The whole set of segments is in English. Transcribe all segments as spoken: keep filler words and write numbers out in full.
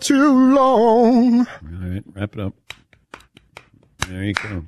too long. All right, wrap it up. There you go.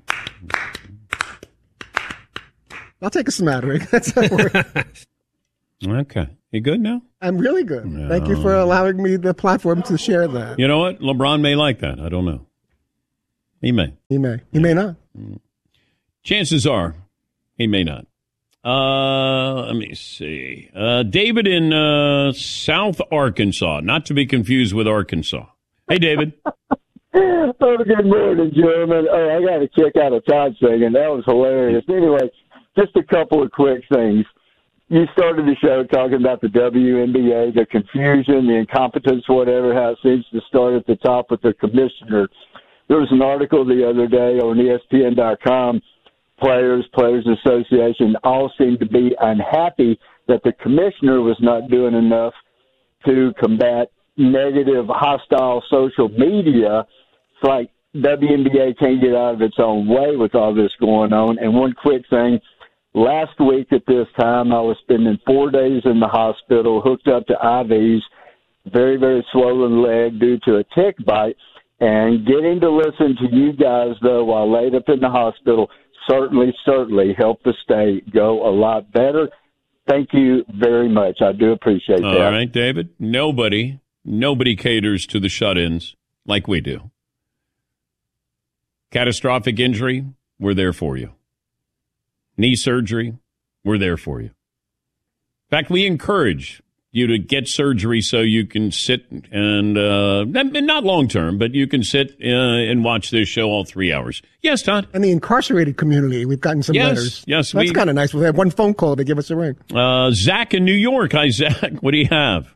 I'll take a smattering. That's how it works. Okay. You good now? I'm really good. No. Thank you for allowing me the platform to share that. You know what? LeBron may like that. I don't know. He may. He may. He may not. Chances are he may not. Uh, let me see. Uh, David in uh, South Arkansas, not to be confused with Arkansas. Hey, David. Oh, good morning, gentlemen. Oh, I got a kick out of Todd singing. That was hilarious. Anyway, just a couple of quick things. You started the show talking about the W N B A, the confusion, the incompetence, whatever, how it seems to start at the top with the commissioner. There was an article the other day on E S P N dot com. Players, Players Association all seem to be unhappy that the commissioner was not doing enough to combat negative, hostile social media. It's like W N B A can't get out of its own way with all this going on. And one quick thing, last week at this time, I was spending four days in the hospital, hooked up to I Vs, very, very swollen leg due to a tick bite. And getting to listen to you guys, though, while laid up in the hospital, certainly, certainly helped the state go a lot better. Thank you very much. I do appreciate All that. All right, David. Nobody, nobody caters to the shut-ins like we do. Catastrophic injury, we're there for you. Knee surgery, we're there for you. In fact, we encourage you to get surgery so you can sit and, uh, not long term, but you can sit uh, and watch this show all three hours. Yes, Todd? And the incarcerated community, we've gotten some yes, letters. Yes, That's we, kind of nice. We had one phone call to give us a ring. Uh, Zach in New York. Hi, Zach. What do you have?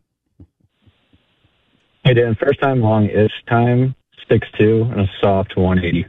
Hey, Dan. First time long-ish time, six two, and a soft one eighty.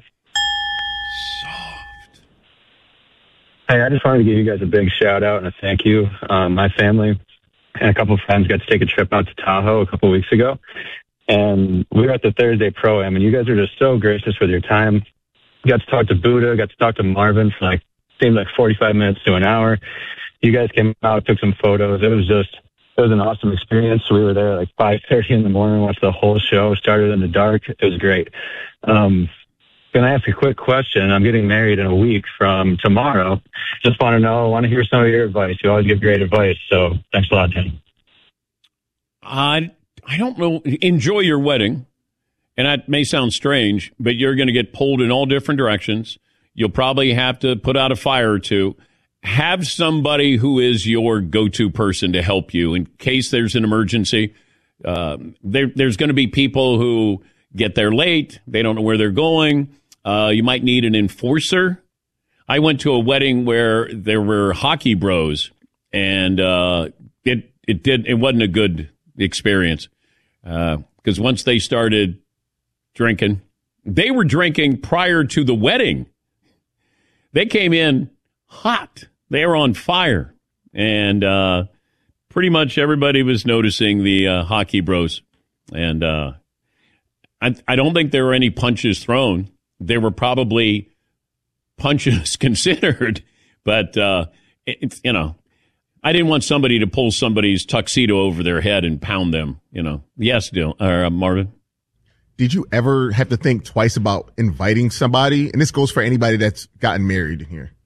Soft. Hey, I just wanted to give you guys a big shout-out and a thank you. Um, my family and a couple of friends got to take a trip out to Tahoe a couple of weeks ago. And we were at the Thursday Pro-Am, and you guys are just so gracious with your time. Got to talk to Buddha, got to talk to Marvin for like, seemed like forty-five minutes to an hour. You guys came out, took some photos. It was just, it was an awesome experience. We were there at like five thirty in the morning, watched the whole show, started in the dark. It was great. Um, Can I ask a quick question? I'm getting married in a week from tomorrow. Just want to know, I want to hear some of your advice. You always give great advice, so thanks a lot, Tim. I, I don't know. Enjoy your wedding. And that may sound strange, but you're going to get pulled in all different directions. You'll probably have to put out a fire or two. Have somebody who is your go-to person to help you in case there's an emergency. Uh, there, there's going to be people who get there late. They don't know where they're going. Uh, you might need an enforcer. I went to a wedding where there were hockey bros, and uh, it it did it wasn't a good experience because uh, once they started drinking, they were drinking prior to the wedding. They came in hot. They were on fire, and uh, pretty much everybody was noticing the uh, hockey bros. And uh, I, I don't think there were any punches thrown. There were probably punches considered, but uh, it's, you know, I didn't want somebody to pull somebody's tuxedo over their head and pound them, you know. Yes, Dil, or, uh, Marvin? Did you ever have to think twice about inviting somebody? And this goes for anybody that's gotten married in here.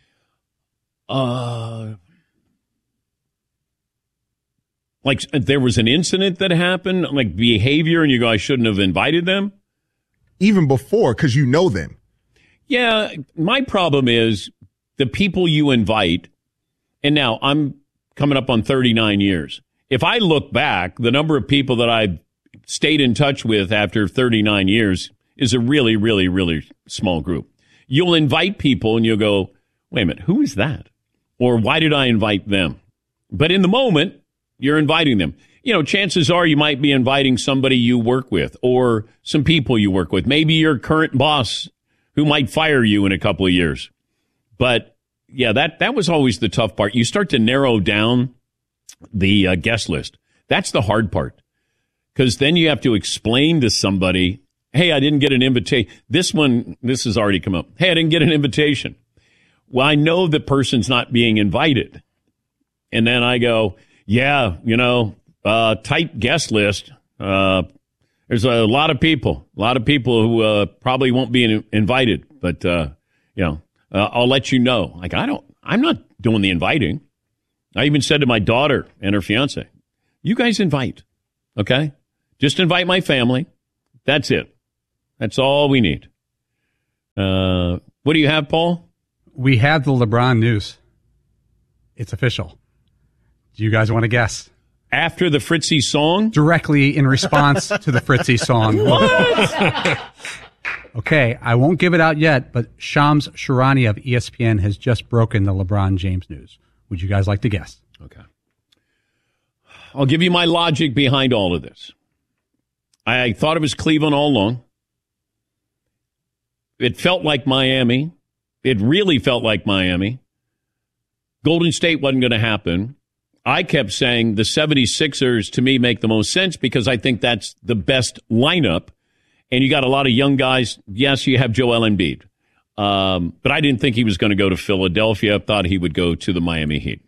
Uh, like there was an incident that happened, like behavior, and you go, I shouldn't have invited them? Even before, because you know them. Yeah, my problem is the people you invite, and now I'm coming up on thirty-nine years. If I look back, the number of people that I've stayed in touch with after thirty-nine years is a really, really, really small group. You'll invite people and you'll go, wait a minute, who is that? Or why did I invite them? But in the moment, you're inviting them. You know, chances are you might be inviting somebody you work with or some people you work with. Maybe your current boss who might fire you in a couple of years. But, yeah, that, that was always the tough part. You start to narrow down the uh, guest list. That's the hard part. Because then you have to explain to somebody, hey, I didn't get an invitation. This one, this has already come up. Hey, I didn't get an invitation. Well, I know the person's not being invited. And then I go, yeah, you know, uh, tight guest list. Uh, There's a lot of people, a lot of people who uh, probably won't be in, invited, but, uh, you know, uh, I'll let you know. Like, I don't, I'm not doing the inviting. I even said to my daughter and her fiance, you guys invite, okay? Just invite my family. That's it. That's all we need. Uh, what do you have, Paul? We have the LeBron news. It's official. Do you guys want to guess? After the Fritzy song? Directly in response to the Fritzy song. What? Okay, I won't give it out yet, but Shams Charania of E S P N has just broken the LeBron James news. Would you guys like to guess? Okay. I'll give you my logic behind all of this. I thought it was Cleveland all along. It felt like Miami. It really felt like Miami. Golden State wasn't going to happen. I kept saying the seventy-sixers, to me, make the most sense because I think that's the best lineup. And you got a lot of young guys. Yes, you have Joel Embiid. Um, but I didn't think he was going to go to Philadelphia. I thought he would go to the Miami Heat.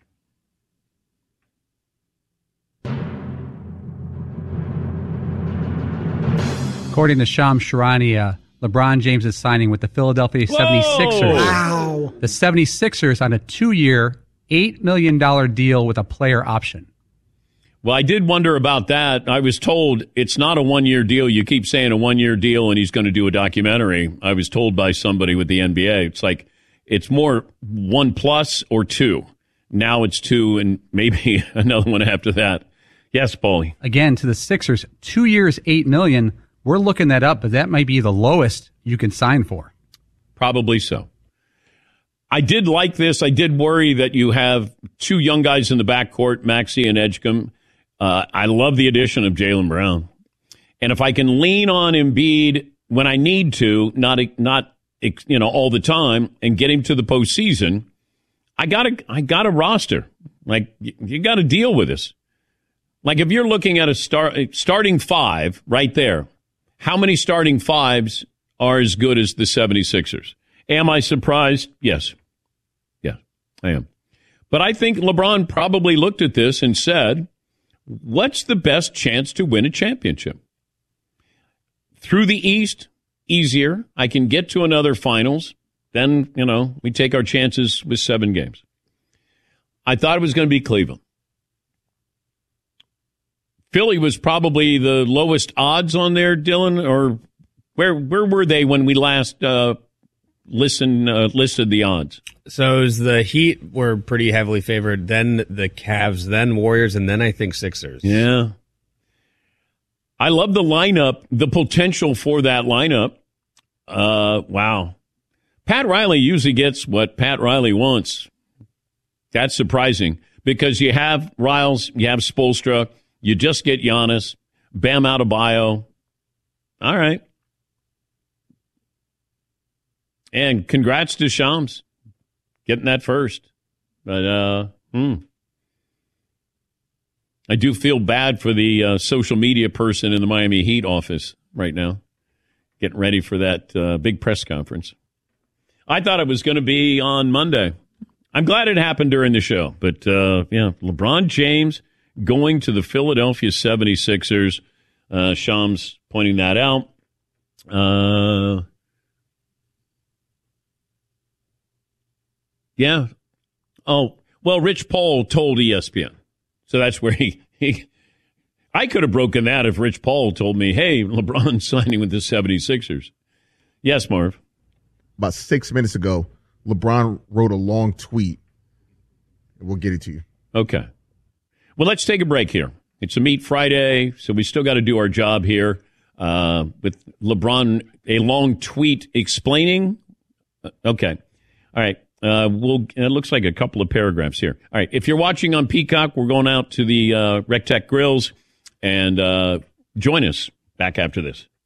According to Shams Charania, LeBron James is signing with the Philadelphia seventy-sixers. Wow. The seventy-sixers on a two-year, eight million dollars deal with a player option. Well, I did wonder about that. I was told it's not a one-year deal. You keep saying a one-year deal and he's going to do a documentary. I was told by somebody with the N B A, it's like it's more one plus or two. Now it's two and maybe another one after that. Yes, Paulie. Again, to the Sixers, two years, eight million dollars. We're looking that up, but that might be the lowest you can sign for. Probably so. I did like this. I did worry that you have two young guys in the backcourt, Maxey and Edgecombe. Uh, I love the addition of Jaylen Brown. And if I can lean on Embiid when I need to, not not you know all the time, and get him to the postseason, I gotta I got a roster. Like you, you got to deal with this. Like if you're looking at a start starting five right there, how many starting fives are as good as the seventy-sixers? Am I surprised? Yes. Yeah, I am. But I think LeBron probably looked at this and said, what's the best chance to win a championship? Through the East, easier. I can get to another finals. Then, you know, we take our chances with seven games. I thought it was going to be Cleveland. Philly was probably the lowest odds on there, Dylan, or where where were they when we last uh, listened, uh, listed the odds? So it was the Heat were pretty heavily favored, then the Cavs, then Warriors, and then I think Sixers. Yeah. I love the lineup, the potential for that lineup. Uh, wow. Pat Riley usually gets what Pat Riley wants. That's surprising because you have Riles, you have Spoelstra, you just get Giannis, Bam Adebayo. All right. And congrats to Shams getting that first. But uh, hmm. I do feel bad for the uh, social media person in the Miami Heat office right now, getting ready for that uh, big press conference. I thought it was going to be on Monday. I'm glad it happened during the show. But, uh, yeah, LeBron James going to the Philadelphia seventy-sixers. Uh, Shams pointing that out. Uh, yeah. Oh, well, Rich Paul told E S P N. So that's where he, he – I could have broken that if Rich Paul told me, hey, LeBron's signing with the seventy-sixers. Yes, Marv. About six minutes ago, LeBron wrote a long tweet. We'll get it to you. Okay. Well, let's take a break here. It's a Meat Friday, so we still got to do our job here uh, with LeBron, a long tweet explaining. Okay. All right. Uh, we'll, it looks like a couple of paragraphs here. All right. If you're watching on Peacock, we're going out to the uh, Rectech Grills, and uh, join us back after this.